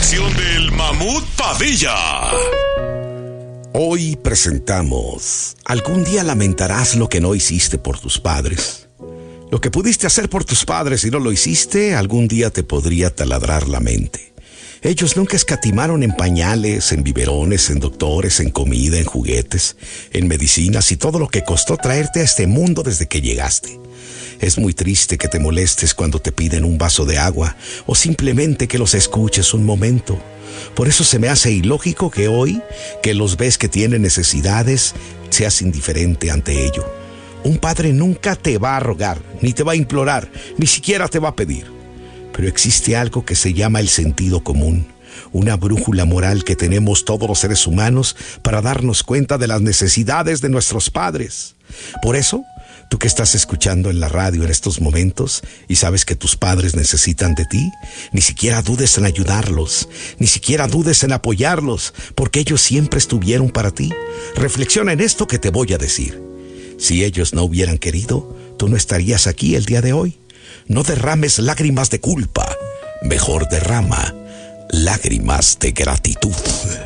dirección del Mamut Padilla. Hoy presentamos: algún día lamentarás lo que no hiciste por tus padres. Lo que pudiste hacer por tus padres y no lo hiciste, algún día te podría taladrar la mente. Ellos nunca escatimaron en pañales, en biberones, en doctores, en comida, en juguetes, en medicinas y todo lo que costó traerte a este mundo desde que llegaste. Es muy triste que te molestes cuando te piden un vaso de agua o simplemente que los escuches un momento. Por eso se me hace ilógico que hoy, que los ves que tienen necesidades, seas indiferente ante ello. Un padre nunca te va a rogar, ni te va a implorar, ni siquiera te va a pedir. Pero existe algo que se llama el sentido común, una brújula moral que tenemos todos los seres humanos para darnos cuenta de las necesidades de nuestros padres. Por eso, tú que estás escuchando en la radio en estos momentos y sabes que tus padres necesitan de ti, ni siquiera dudes en ayudarlos, ni siquiera dudes en apoyarlos, porque ellos siempre estuvieron para ti. Reflexiona en esto que te voy a decir. Si ellos no hubieran querido, tú no estarías aquí el día de hoy. No derrames lágrimas de culpa, mejor derrama lágrimas de gratitud.